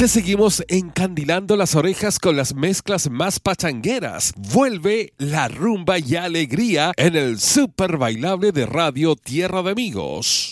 Te seguimos encandilando las orejas con las mezclas más pachangueras. Vuelve la rumba y alegría en el super bailable de Radio Tierra de Amigos.